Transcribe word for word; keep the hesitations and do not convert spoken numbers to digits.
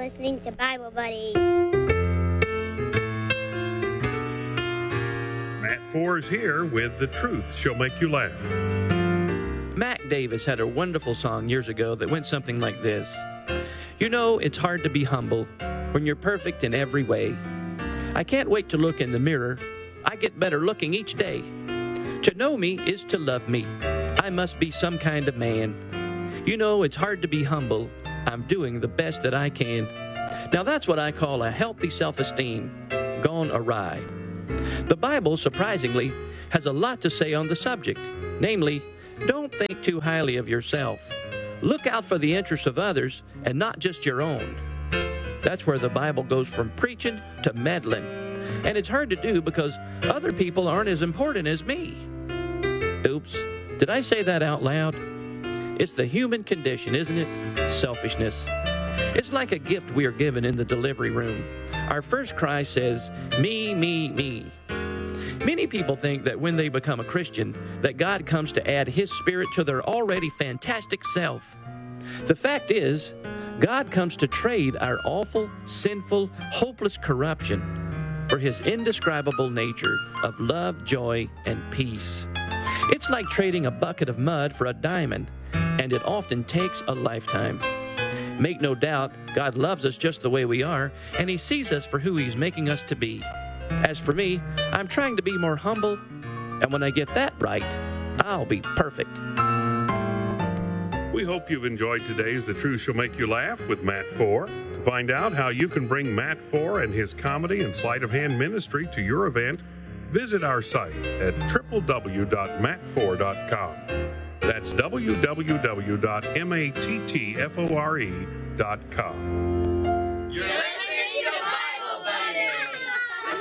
listening to Bible Buddies. Matt Four is here with The Truth Shall Make You Laugh. Mac Davis had a wonderful song years ago that went something like this. You know, it's hard to be humble when you're perfect in every way. I can't wait to look in the mirror. I get better looking each day. To know me is to love me. I must be some kind of man. You know, it's hard to be humble. I'm doing the best that I can. Now that's what I call a healthy self-esteem gone awry. The Bible, surprisingly, has a lot to say on the subject. Namely, don't think too highly of yourself. Look out for the interests of others and not just your own. That's where the Bible goes from preaching to meddling. And it's hard to do because other people aren't as important as me. Oops, did I say that out loud? It's the human condition, isn't it? Selfishness. It's like a gift we are given in the delivery room. Our first cry says, me, me, me. Many people think that when they become a Christian, that God comes to add His Spirit to their already fantastic self. The fact is, God comes to trade our awful, sinful, hopeless corruption for His indescribable nature of love, joy, and peace. It's like trading a bucket of mud for a diamond, and it often takes a lifetime. Make no doubt, God loves us just the way we are, and He sees us for who He's making us to be. As for me, I'm trying to be more humble, and when I get that right, I'll be perfect. We hope you've enjoyed today's The Truth Shall Make You Laugh with Matt Four. To find out how you can bring Matt Four and his comedy and sleight of hand ministry to your event, visit our site at w w w dot matt four dot com. That's w w w dot matt four dot com.